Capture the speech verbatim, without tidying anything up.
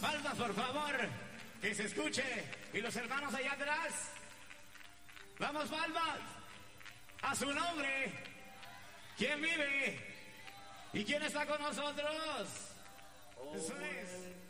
Palmas, por favor, que se escuche. Y los hermanos allá atrás. Vamos, palmas. A su nombre. ¿Quién vive? ¿Y quién está con nosotros? Oh, Eso es.